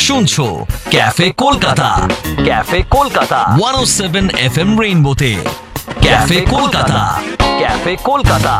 শুনছো cafe Kolkata, cafe Kolkata 107 FM রেইনবোতে। Cafe Kolkata, cafe Kolkata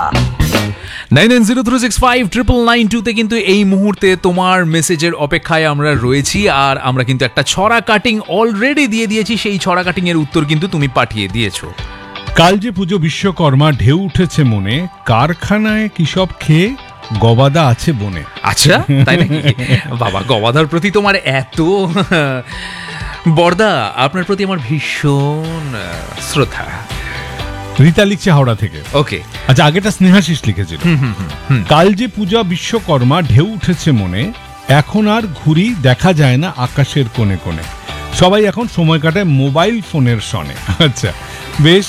9903659992 তে কিন্তু এই মুহূর্তে তোমার মেসেজের অপেক্ষায় আমরা রয়েছি। আর আমরা কিন্তু একটা ছড়া কাটিং অলরেডি দিয়ে দিয়েছি, সেই ছড়া কাটিং এর উত্তর কিন্তু তুমি পাঠিয়ে দিয়েছো। কাল যে পুজো বিশ্বকর্মা, ঢেউ উঠেছে মনে, কারখানায় কি সব খেয়ে গবাদা আছে বনে। আচ্ছা, তাই নাকি? বাবা, গবাদার প্রতি তোমার এত বর্দা, আপনার প্রতি আমার ভীষণ শ্রদ্ধা। রীতা লিখছে হাওড়া থেকে। ওকে, আচ্ছা, আগেটা স্নেহাশিস লিখেছিল। কাল যে পূজা বিশ্বকর্মা, ঢেউ উঠেছে মনে, এখন আর ঘুড়ি দেখা যায় না আকাশের কোণে কোণে। সবাই এখন সময় কাটায় মোবাইল ফোনের সনে। আচ্ছা, বেশ।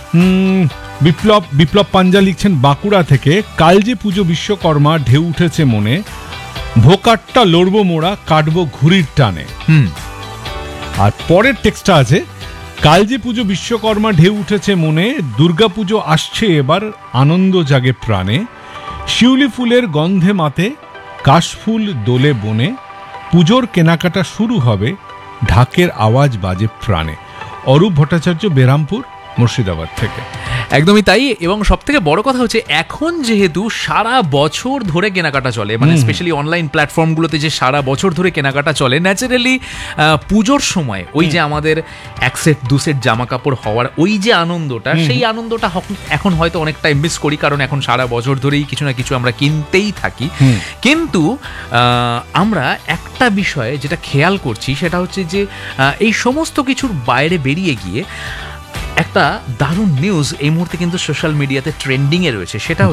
বিপ্লব পাঞ্জা লিখছেন বাঁকুড়া থেকে, কাল যে পুজো বিশ্বকর্মা, ঢেউ উঠেছে মনে, ভোকাটটা লড়বো মোড়া, কাটবো ঘুড়ির টানে। আর পরের টেক্সটটা আছে, কাল যে পুজো বিশ্বকর্মা, ঢেউ উঠেছে মনে, দুর্গা পুজো আসছে এবার, আনন্দ জাগে প্রাণে, শিউলি ফুলের গন্ধে মাতে, কাশফুল দোলে বনে, পুজোর কেনাকাটা শুরু হবে, ঢাকের আওয়াজ বাজে প্রাণে। অরূপ ভট্টাচার্য, বেরামপুর, মুর্শিদাবাদ থেকে। একদমই তাই। এবং সব থেকে বড় কথা হচ্ছে, এখন যেহেতু সারা বছর ধরে কেনাকাটা চলে, মানে স্পেশালি অনলাইন প্ল্যাটফর্মগুলোতে যে সারা বছর ধরে কেনাকাটা চলে, ন্যাচারালি পুজোর সময় ওই যে আমাদের এক সেট দু সেট জামা কাপড় হওয়ার ওই যে আনন্দটা, সেই আনন্দটা এখন হয়তো অনেকটাই মিস করি, কারণ এখন সারা বছর ধরেই কিছু না কিছু আমরা কিনতেই থাকি। কিন্তু আমরা একটা বিষয়ে যেটা খেয়াল করছি, সেটা হচ্ছে যে এই সমস্ত কিছুর বাইরে বেরিয়ে গিয়ে একটা দারুণ নিউজ এই মুহূর্তে কিন্তু সোশ্যাল মিডিয়াতে ট্রেন্ডিংয়ে রয়েছে। সেটা